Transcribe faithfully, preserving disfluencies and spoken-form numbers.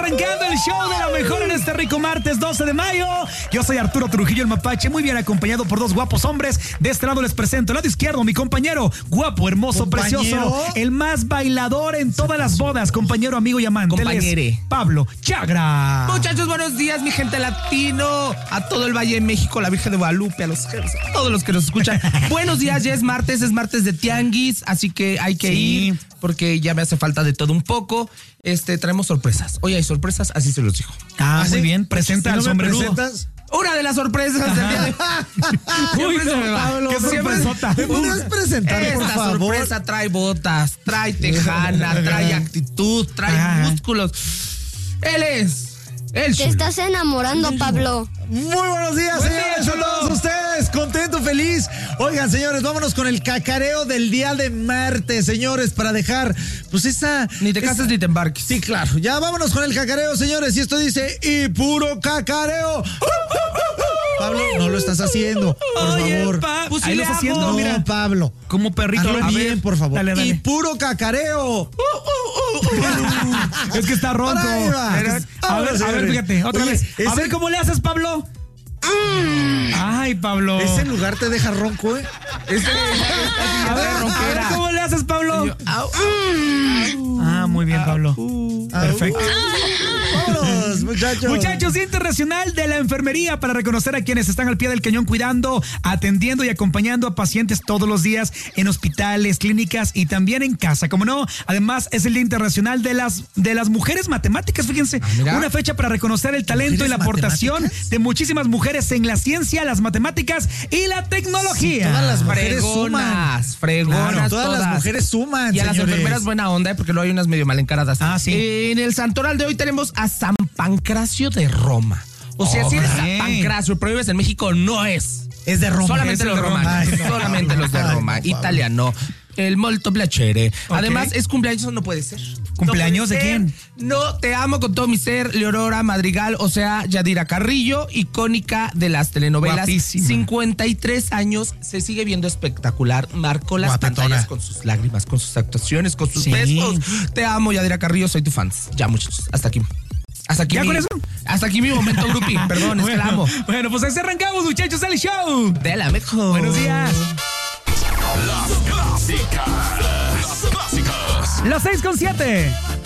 arrancando el show de la mejor en este rico martes doce de mayo. Yo soy Arturo Trujillo el Mapache, muy bien acompañado por dos guapos hombres. De este lado les presento, al lado izquierdo, mi compañero, guapo, hermoso, ¿Compañero? precioso, el más bailador en todas las bodas, compañero, amigo y amante. Compañere. Él es Pablo Chagra. Muchachos, buenos días, mi gente latino, a todo el Valle de México, la Virgen de Guadalupe, a los a todos los que nos escuchan. Buenos días, ya es martes, es martes de tianguis, así que hay que Sí. ir porque ya me hace falta de todo un poco. Este, traemos sorpresas. Hoy hay sorpresas, así se los digo. Ah, ¿Ah, muy sí? bien, presenta ¿Sí al no me sombrerudo. presentas? Una de las sorpresas del día de Uy, Siempre se me va. Pablo, qué Siempre- sorpresota. ¿Me podrías presentar, por Esta favor? sorpresa trae botas, trae tejana, trae actitud, trae Ah. músculos. Él es el Te estás enamorando, Pablo. Muy buenos días, Buen señores, día, a chulo. todos ustedes. Contento, feliz. Oigan, señores, vámonos con el cacareo del día de martes, señores, para dejar, pues esa... Ni te casas esa- ni te embarques. Sí, claro. Ya vámonos con el cacareo, señores. Y esto dice, y puro cacareo. Pablo, no lo estás haciendo, por Oye, favor. pa- Pues ahí sí lo le estás hago. haciendo, No, mira. Pablo. Como perrito. Hazlo A ver, bien, por favor. Dale, dale. Y puro cacareo. Es que está ronco. Por ahí va. Pero- a ver, Vámonos, a ver, señores. fíjate, otra Oye, vez. A ese- ver, ¿cómo le haces, Pablo? Ay, Pablo. Ese lugar te deja ronco, ¿eh? A ver, a ver, ¿cómo le haces, Pablo? Au. Ah, muy bien, Pablo. Perfecto. Vámonos, muchachos. Muchachos, Día Internacional de la Enfermería para reconocer a quienes están al pie del cañón cuidando, atendiendo y acompañando a pacientes todos los días en hospitales, clínicas y también en casa. Como no, además es el Día Internacional de las, de las Mujeres Matemáticas, fíjense. mira. Una fecha para reconocer el talento y la ¿Mujeres aportación matemáticas? de muchísimas mujeres en la ciencia, las matemáticas y la tecnología. Sí, todas las mujeres Fregonas, fregonas, Claro, todas las mujeres suman, Y a las señores. enfermeras buena onda, ¿eh? Porque luego hay unas medio mal encaradas. Ah, sí. En el santoral de hoy tenemos a San Pancracio de Roma. O sea, si eres San Órale. Pancracio, pero vives en México, no es. Es de Roma. Solamente Es los de Roma. romanos. Ay, no. Solamente los de Ay, Roma. no, Pablo. Italiano. El molto piacere. Ok. Además, es cumpleaños, eso no puede ser. ¿Cumpleaños No de puede ser. quién? No, te amo con todo mi ser, Leonora Madrigal, o sea, Yadira Carrillo, icónica de las telenovelas. Guapísima. cincuenta y tres años, se sigue viendo espectacular. Marcó las Guapetona. pantallas con sus lágrimas, con sus actuaciones, con sus Sí. besos. Te amo, Yadira Carrillo, soy tu fan. Ya, muchachos, hasta aquí. Hasta aquí. ¿Ya mi- con eso? Hasta aquí mi momento, Grupi. Perdón, es que la amo. Bueno, pues así arrancamos, muchachos, el show. De la mejor. Buenos días. Las clásicas. Las clásicas. Las seis con siete.